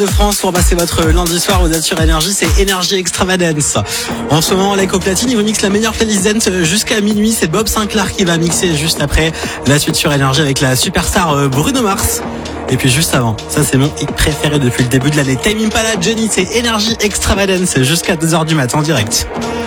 de France pour passer votre lundi soir, vous êtes sur Énergie, c'est Énergie Extravagance. En ce moment, like au platine, il vous mixe la meilleure playlist dance jusqu'à minuit. C'est Bob Sinclair qui va mixer juste après la suite sur Énergie avec la superstar Bruno Mars. Et puis juste avant, ça c'est mon hit préféré depuis le début de l'année, Tame Impala, Jenny, c'est Énergie Extravagance jusqu'à 2h du matin en direct.